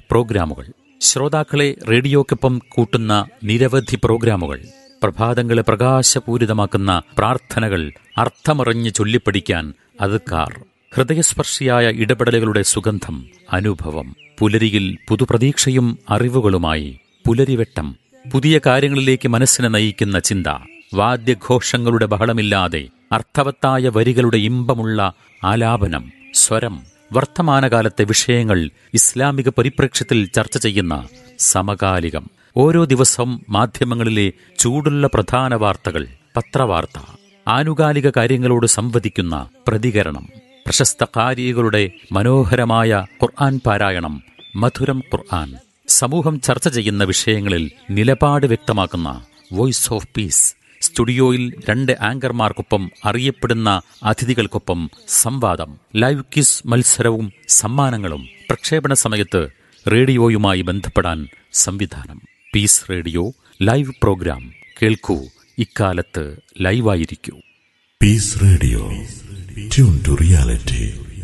പ്രോഗ്രാമുകൾ. ശ്രോതാക്കളെ റേഡിയോക്കൊപ്പം കൂട്ടുന്ന നിരവധി പ്രോഗ്രാമുകൾ. പ്രഭാതങ്ങളെ പ്രകാശപൂരിതമാക്കുന്ന പ്രാർത്ഥനകൾ, അർത്ഥമറിഞ്ഞ് ചൊല്ലിപ്പഠിക്കാൻ അദ്കാർ, ഹൃദയസ്പർശിയായ ഇടപെടലുകളുടെ സുഗന്ധം, അനുഭവം. പുലരിയിൽ പുതുപ്രതീക്ഷയും അറിവുകളുമായി പുലരിവെട്ടം. പുതിയ കാര്യങ്ങളിലേക്ക് മനസ്സിനെ നയിക്കുന്ന ചിന്ത. വാദ്യഘോഷങ്ങളുടെ ബഹളമില്ലാതെ അർത്ഥവത്തായ വരികളുടെ ഇമ്പമുള്ള ആലാപനം, സ്വരം. വർത്തമാനകാലത്തെ വിഷയങ്ങൾ ഇസ്ലാമിക പരിപ്രേക്ഷ്യത്തിൽ ചർച്ച ചെയ്യുന്ന സമകാലികം. ഓരോ ദിവസവും മാധ്യമങ്ങളിലെ ചൂടുള്ള പ്രധാന വാർത്തകൾ, പത്രവാർത്ത, ആനുകാലിക കാര്യങ്ങളോട് സംവദിക്കുന്ന പ്രതികരണം, പ്രശസ്ത ഖാരികളുടെ മനോഹരമായ ഖുർആൻ പാരായണം, മധുരം ഖുർആൻ. സമൂഹം ചർച്ച ചെയ്യുന്ന വിഷയങ്ങളിൽ നിലപാട് വ്യക്തമാക്കുന്ന വോയിസ് ഓഫ് പീസ്. സ്റ്റുഡിയോയിൽ 2 ആങ്കർമാർക്കൊപ്പം അറിയപ്പെടുന്ന അതിഥികൾക്കൊപ്പം സംവാദം, ലൈവ് ക്വിസ് മത്സരവും സമ്മാനങ്ങളും. പ്രക്ഷേപണ സമയത്ത് റേഡിയോയുമായി ബന്ധപ്പെടാൻ സംവിധാനം. പീസ് റേഡിയോ ലൈവ് പ്രോഗ്രാം കേൾക്കൂ. ഇക്കാലത്ത് ലൈവായിരിക്കൂ. Piece radio, tune to reality.